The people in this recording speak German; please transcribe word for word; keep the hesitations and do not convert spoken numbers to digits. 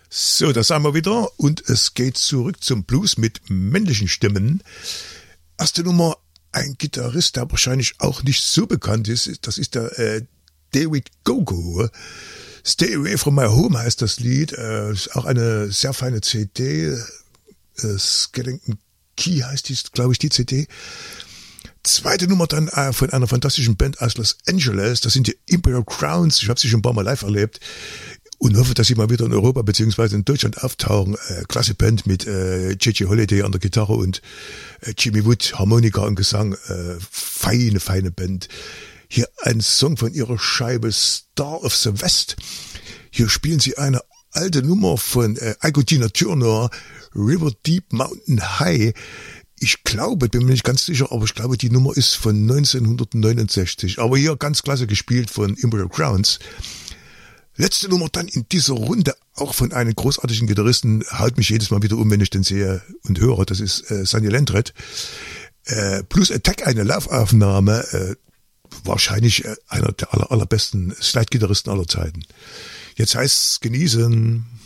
So, da sind wir wieder und es geht zurück zum Blues mit männlichen Stimmen. Erste Nummer, ein Gitarrist, der wahrscheinlich auch nicht so bekannt ist, das ist der äh, David Gogo. Stay Away From My Home heißt das Lied, äh, ist auch eine sehr feine C D, äh, Skellington Key heißt dies, glaube ich, die C D. Zweite Nummer dann äh, von einer fantastischen Band aus Los Angeles, das sind die Imperial Crowns, ich habe sie schon ein paar Mal live erlebt und hoffe, dass sie mal wieder in Europa beziehungsweise in Deutschland auftauchen. Äh, klasse Band mit äh, J J Holiday an der Gitarre und äh, Jimmy Wood, Harmonika und Gesang, äh, feine, feine Band. Hier ein Song von ihrer Scheibe Star of the West. Hier spielen sie eine alte Nummer von äh, Ike Tina Turner, River Deep Mountain High. Ich glaube, bin mir nicht ganz sicher, aber ich glaube, die Nummer ist von neunzehnhundertneunundsechzig. Aber hier ganz klasse gespielt von Imperial Crowns. Letzte Nummer dann in dieser Runde, auch von einem großartigen Gitarristen, haut mich jedes Mal wieder um, wenn ich den sehe und höre. Das ist äh, Sonny Landreth. Äh, Blues Attack, eine Live-Aufnahme, äh, wahrscheinlich äh, einer der aller, allerbesten Slide-Gitarristen aller Zeiten. Jetzt heißt's genießen.